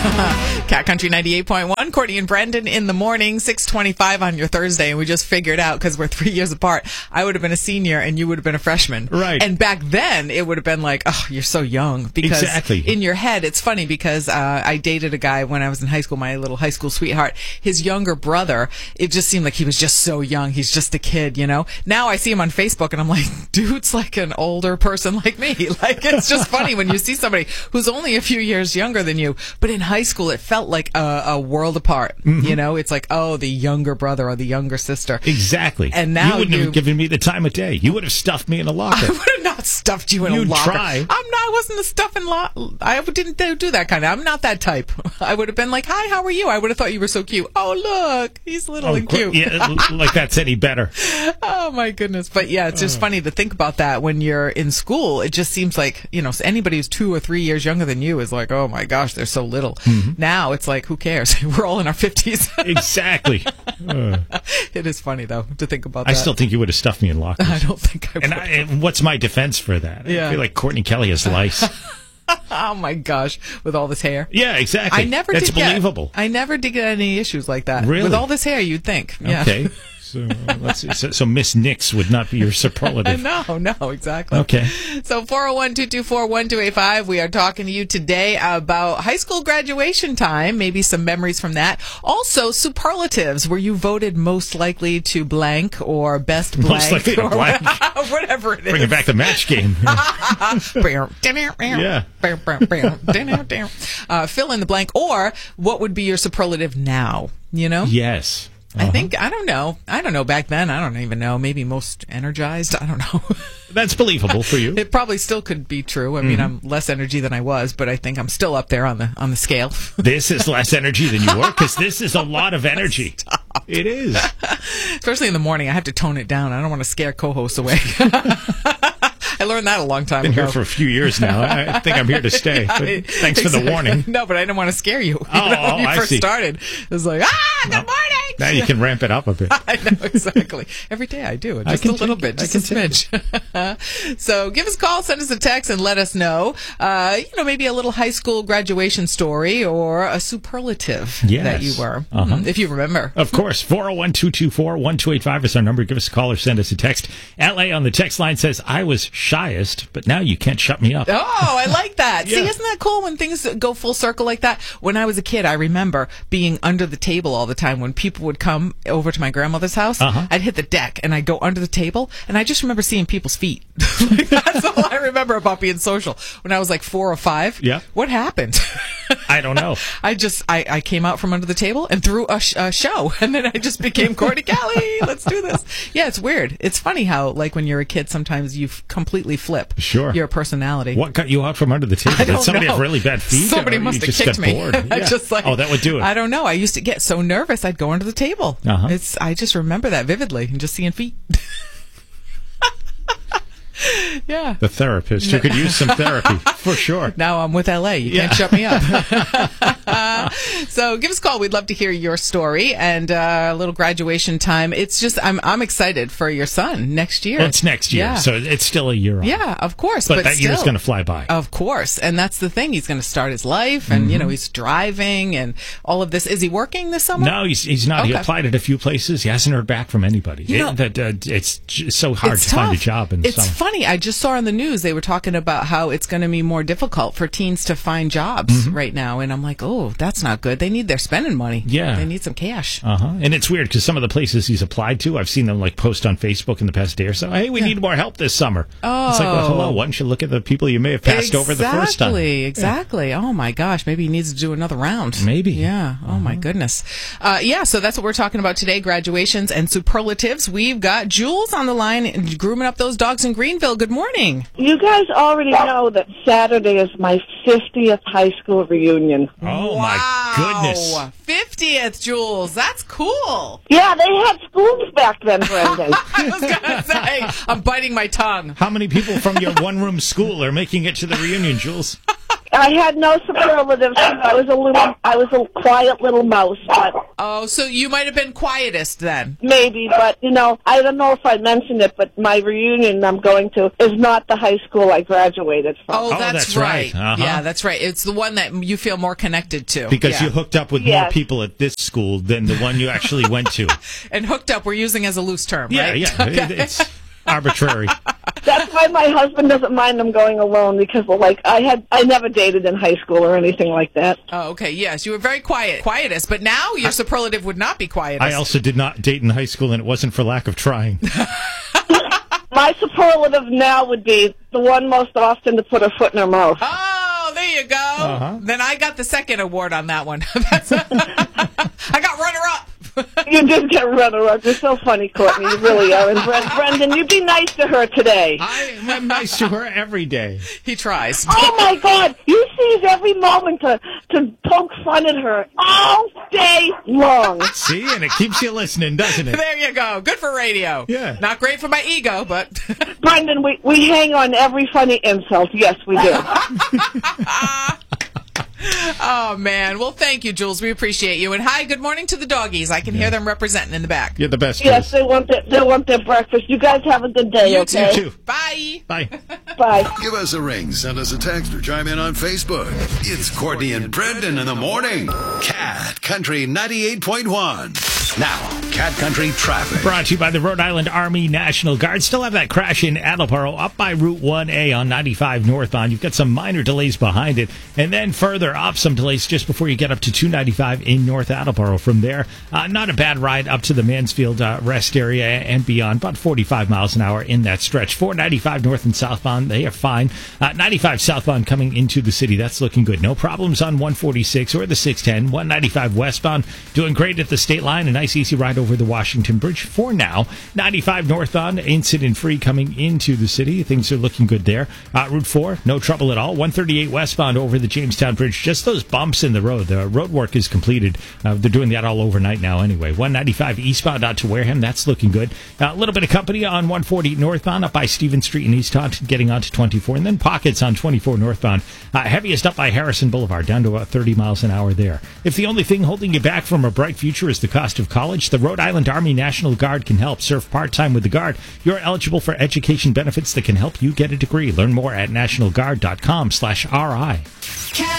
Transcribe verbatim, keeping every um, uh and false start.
Cat Country ninety-eight point one, Courtney and Brendan in the morning, six twenty-five on your Thursday, and we just figured out, because we're three years apart, I would have been a senior and you would have been a freshman. Right. And back then, it would have been like, oh, you're so young. Because exactly. in your head, it's funny because uh, I dated a guy when I was in high school, my little high school sweetheart. His younger brother, it just seemed like he was just so young. He's just a kid, you know? Now I see him on Facebook and I'm like, dude's like an older person like me. Like, it's just funny when you see somebody who's only a few years younger than you. But in high school, it felt like a, a world apart. Mm-hmm. You know, it's like, oh, the younger brother or the younger sister. Exactly. And now you wouldn't you, have given me the time of day. You would have stuffed me in a locker. I would have not stuffed you in You'd a locker. try. I'm not. I wasn't a stuffing locker. I didn't do that kind of. I'm not that type. I would have been like, hi, how are you? I would have thought you were so cute. Oh, look, he's little oh, and cute. Yeah, like that's any better. Oh my goodness. But yeah, it's just uh. funny to think about that when you're in school. It just seems like, you know, anybody who's two or three years younger than you is like, oh my gosh, they're so little. Mm-hmm. Now it's like, who cares? We're all in our fifties. Exactly. Uh. It is funny though to think about I that. still think you would have stuffed me in lockers. I don't think I would. And, I, and what's my defense for that? Yeah. I feel like Courtney Kelly has lice. Oh my gosh, with all this hair. Yeah, exactly. I never That's did get, believable. I never did get any issues like that. Really? With all this hair, you'd think. Yeah. Okay. So, uh, let's see. So, so Miss Nix would not be your superlative. No, no, exactly. Okay. So four oh one, two two four, one two eight five, we are talking to you today about high school graduation time, maybe some memories from that. Also, superlatives. Were you voted most likely to blank or best blank? Most likely to blank. Whatever it is. Bringing back the match game. Yeah. uh, fill in the blank. Or what would be your superlative now? You know? Yes. Uh-huh. I think, I don't know. I don't know back then. I don't even know. Maybe most energized. I don't know. That's believable for you. It probably still could be true. I mean, mm-hmm. I'm less energy than I was, but I think I'm still up there on the on the scale. This is less energy than you were, because this is a lot of energy. Stop. It is. Especially in the morning. I have to tone it down. I don't want to scare co-hosts away. I learned that a long time Been ago. Been here for a few years now. I think I'm here to stay. But thanks exactly. for the warning. No, but I didn't want to scare you. you oh, know, when you I first see. started, it was like, ah, good morning. Now you can ramp it up a bit. I know, exactly. Every day I do. Just a little bit. It. Just a smidge. So give us a call, send us a text, and let us know, uh, you know, maybe a little high school graduation story or a superlative yes. that you were, uh-huh. if you remember. Of course. four oh one, two two four, one two eight five is our number. Give us a call or send us a text. L A on the text line says, I was shyest, but now you can't shut me up. Oh, I like that. Yeah. See, isn't that cool when things go full circle like that? When I was a kid, I remember being under the table all the time. When people would come over to my grandmother's house, uh-huh. I'd hit the deck and I'd go under the table, and I just remember seeing people's feet. Like, that's all I remember about being social. When I was like four or five, yeah. What happened? I don't know. I just, I, I came out from under the table and threw a, sh- a show, and then I just became Courtney Kelly. Let's do this. Yeah, it's weird. It's funny how, like, when you're a kid, sometimes you f- completely flip sure. your personality. What got you out from under the table? I don't Did somebody know. have really bad feet? Somebody must have kicked me. Yeah. just like, oh, that would do it. I don't know. I used to get so nervous, I'd go under the table. Uh-huh. It's. I just remember that vividly, and just seeing feet. Yeah. The therapist who could use some therapy, for sure. Now I'm with L A. You yeah. can't shut me up. So give us a call. We'd love to hear your story and uh, a little graduation time. It's just, I'm I'm excited for your son next year. Well, it's next year, yeah. so it's still a year on. Yeah, of course. But, but that still, year's going to fly by. Of course. And that's the thing. He's going to start his life, and, mm-hmm. you know, he's driving and all of this. Is he working this summer? No, he's he's not. Okay. He applied at a few places. He hasn't heard back from anybody. You know, it, that, uh, it's just so hard to tough. find a job in the It's summer. funny. I just saw on the news they were talking about how it's going to be more difficult for teens to find jobs mm-hmm. right now, and I'm like, oh, that's not good. They need their spending money. Yeah, they need some cash. Uh huh. And it's weird because some of the places he's applied to, I've seen them like post on Facebook in the past day or so. Hey, we yeah. need more help this summer. Oh, it's like, well, hello. Why don't you look at the people you may have passed exactly, over the first time? Exactly. Exactly. Yeah. Oh my gosh, maybe he needs to do another round. Maybe. Yeah. Oh uh-huh. my goodness. Uh, yeah. So that's what we're talking about today: graduations and superlatives. We've got Jules on the line, grooming up those dogs in Greenville. Good morning. You guys already know that Saturday is my fiftieth high school reunion. Oh, wow. my goodness. fiftieth, Jules. That's cool. Yeah, they had schools back then, Brendan. I was going to say, I'm biting my tongue. How many people from your one-room school are making it to the reunion, Jules? I had no superlatives. I was a little, I was a quiet little mouse, but Oh, so you might have been quietest then. maybe. But you know, I don't know if I mentioned it, but my reunion I'm going to is not the high school I graduated from. Oh, Oh, that's, that's right. right. Uh-huh. Yeah, that's right. It's the one that you feel more connected to. Because yeah. you hooked up with more Yes. people at this school than the one you actually went to. And hooked up we're using as a loose term, Yeah, right? yeah. It- it's arbitrary. That's why my husband doesn't mind I'm going alone because, like, I had I never dated in high school or anything like that. Oh, okay. Yes, you were very quiet, quietest, but now your superlative would not be quietest. I also did not date in high school, and it wasn't for lack of trying. My superlative now would be the one most often to put her foot in her mouth. Oh, there you go. Uh-huh. Then I got the second award on that one. That's I got runner-up. You did get runner-up. You're so funny, Courtney. You really are. And Bren- Brendan, you be nice to her today. I am nice to her every day. He tries. Oh, my God. You seize every moment to, to poke fun at her all day long. See, and it keeps you listening, doesn't it? There you go. Good for radio. Yeah. Not great for my ego, but Brendan, we, we hang on every funny insult. Yes, we do. oh man. Well, thank you, Jules. We appreciate you. And hi, good morning to the doggies. I can hear them representing in the back. You're the best. Yes, Jules. they want their, they want their breakfast. You guys have a good day, You okay? You too. Bye. Bye. Bye. Give us a ring, send us a text, or chime in on Facebook. It's Courtney and Brendan in the morning. Cat Country ninety-eight point one. Now, Cat Country traffic. Brought to you by the Rhode Island Army National Guard. Still have that crash in Attleboro up by Route one A on ninety-five northbound. You've got some minor delays behind it. And then further up, some delays just before you get up to two ninety-five in North Attleboro. From there, uh, not a bad ride up to the Mansfield uh, rest area and beyond. About forty-five miles an hour in that stretch. four ninety-five north and southbound, they are fine. Uh, ninety-five southbound coming into the city, that's looking good. No problems on one forty-six or the six ten. one ninety-five westbound, doing great at the state line. A nice easy ride over the Washington Bridge for now. ninety-five northbound, incident-free coming into the city. Things are looking good there. Uh, Route four, no trouble at all. one thirty-eight westbound over the Jamestown Bridge. Just those bumps in the road. The road work is completed. Uh, they're doing that all overnight now anyway. one ninety-five eastbound out to Wareham. That's looking good. Uh, a little bit of company on one forty northbound up by Stevens Street in East Taunton, getting on to twenty-four. And then pockets on twenty-four northbound. Uh, heaviest up by Harrison Boulevard, down to about thirty miles an hour there. If the only thing holding you back from a bright future is the cost of college, the Rhode Island Army National Guard can help. Serve part-time with the Guard. You're eligible for education benefits that can help you get a degree. Learn more at national guard dot com slash R I.